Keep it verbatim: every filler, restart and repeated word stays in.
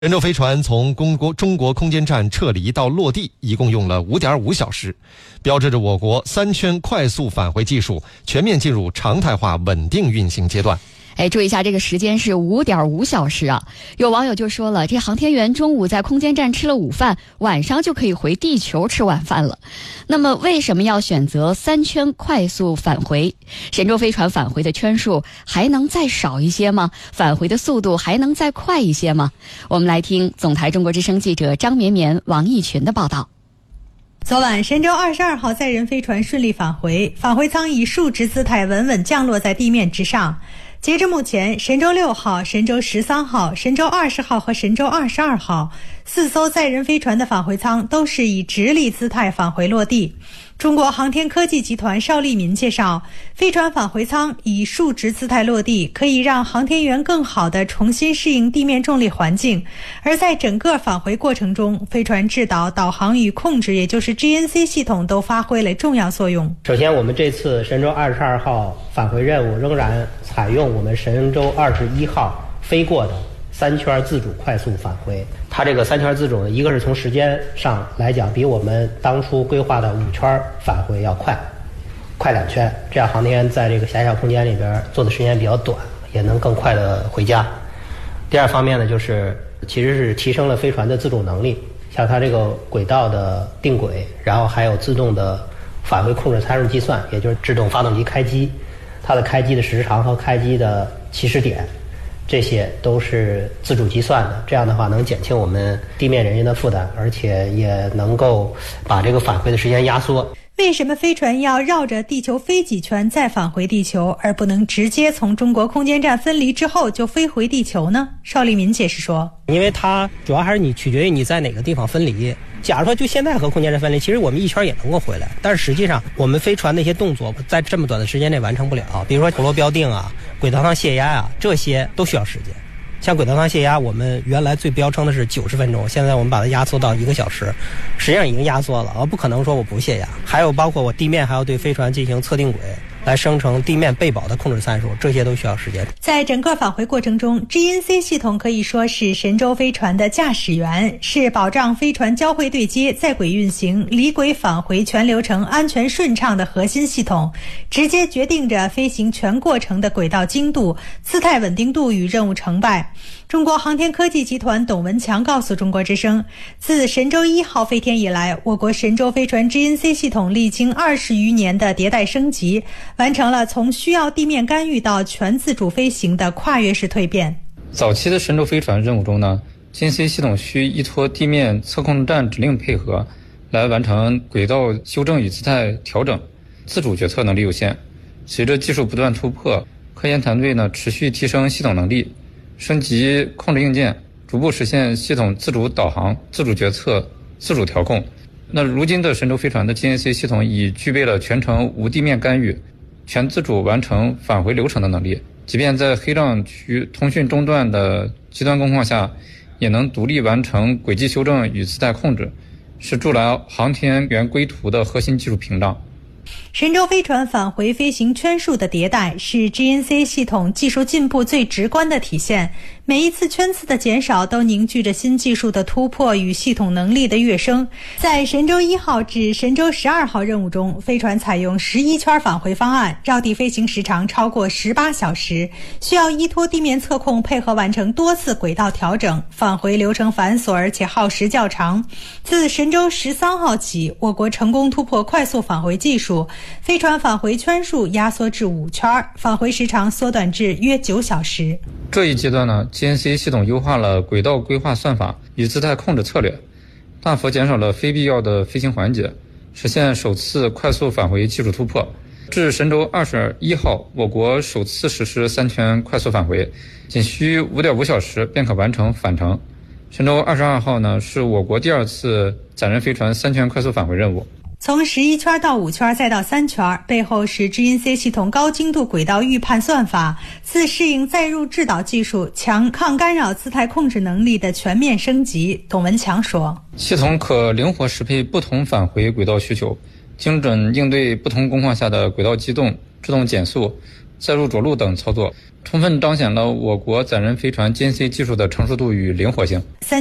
神舟飞船从中国中国空间站撤离到落地一共用了 五点五小时，标志着我国三圈快速返回技术全面进入常态化稳定运行阶段。 哎，注意一下，这个时间是 五点五小时啊！有网友就说了，这航天员中午在空间站吃了午饭，晚上就可以回地球吃晚饭了。那么为什么要选择三圈快速返回？神舟飞船返回的圈数还能再少一些吗？返回的速度还能再快一些吗？我们来听总台中国之声记者张绵绵、王义群的报道。 昨晚，神舟二十二号载人飞船顺利返回，返回舱以竖直姿态稳稳降落在地面之上。截至目前，神舟六号、神舟十三号、神舟二十号和神舟二十二号四艘载人飞船的返回舱都是以直立姿态返回落地。中国航天科技集团邵立民介绍，飞船返回舱以竖直姿态落地，可以让航天员更好地重新适应地面重力环境。而在整个返回过程中，飞船制导、导航与控制，也就是 G N C 系统都发挥了重要作用。 首先，我们这次神舟二十二号返回任务仍然采用我们神舟二十一号飞过的三圈自主快速返回。它这个三圈自主呢，一个是从时间上来讲，比我们当初规划的五圈返回要快，快两圈，这样航天员在这个狭小空间里边做的时间比较短，也能更快的回家。第二方面呢，就是其实是提升了飞船的自主能力，像它这个轨道的定轨，然后还有自动的返回控制参数计算，也就是制动发动机开机，它的开机的时长和开机的起始点，这些都是自主计算的。这样的话能减轻我们地面人员的负担，而且也能够把这个返回的时间压缩。 为什么飞船要绕着地球飞几圈再返回地球，而不能直接从中国空间站分离之后就飞回地球呢？邵立民解释说， 因为它主要还是你取决于你在哪个地方分离。假如说就现在和空间站分离，其实我们一圈也能够回来，但是实际上我们飞船那些动作在这么短的时间内完成不了，比如说陀螺标定啊、轨道上泄压啊，这些都需要时间。像轨道上泄压，我们原来最标称的是九十分钟，现在我们把它压缩到一个小时，实际上已经压缩了，而不可能说我不泄压。还有包括我地面还要对飞船进行测定轨，来生成地面备保的控制参数，这些都需要时间。 在整个返回过程中 ，G N C 系统可以说是神舟飞船的驾驶员，是保障飞船交会对接、在轨运行、离轨返回全流程安全顺畅的核心系统，直接决定着飞行全过程的轨道精度、姿态稳定度与任务成败。中国航天科技集团董文强告诉中国之声，自神舟一号飞天以来，我国神舟飞船 G N C 系统历经二十余年的迭代升级，完成了从需要地面干预到全自主飞行的跨越式蜕变。 早期的神舟飞船任务中呢 ，G N C 系统需依托地面测控站指令配合，来完成轨道修正与姿态调整，自主决策能力有限。随着技术不断突破，科研团队呢持续提升系统能力，升级控制硬件，逐步实现系统自主导航、自主决策、自主调控。那如今的神舟飞船的 G N C 系统已具备了全程无地面干预、全自主完成返回流程的能力，即便在黑障区通讯中断的极端工况下，也能独立完成轨迹修正与姿态控制，是筑牢航天员归途的核心技术屏障。 神舟飞船返回飞行圈数的迭代是 G N C 系统技术进步最直观的体现，每一次圈次的减少都凝聚着新技术的突破与系统能力的跃升。在神舟一号至神舟十二号任务中，飞船采用十一圈返回方案，绕地飞行时长超过十八小时，需要依托地面测控配合完成多次轨道调整，返回流程繁琐而且耗时较长。自神舟十三号起，我国成功突破快速返回技术，飞船返回圈数压缩至五圈，返回时长缩短至约九小时。 这一阶段呢 ，G N C 系统优化了轨道规划算法与姿态控制策略，大幅减少了非必要的飞行环节，实现首次快速返回技术突破。至神舟二十一号，我国首次实施三圈快速返回，仅需 五点五小时便可完成返程。神舟二十二号呢，是我国第二次载人飞船三圈快速返回任务。 从十一圈到五圈再到三圈，背后是 G N C 系统高精度轨道预判算法、自适应载入制导技术、强抗干扰姿态控制能力的全面升级。董文强说， 系统可灵活适配不同返回轨道需求，精准应对不同工况下的轨道机动、制动减速、 载入着陆等操作，充分彰显了我国载人飞船 G N C 技术的成熟度与灵活性。